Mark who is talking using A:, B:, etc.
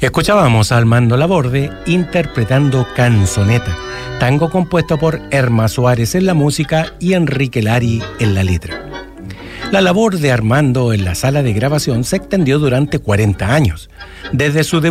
A: Escuchábamos a Armando Laborde interpretando Canzoneta, tango compuesto por Erma Suárez en la música y Enrique Lari en la letra. La labor de Armando en la sala de grabación se extendió durante 40 años, desde su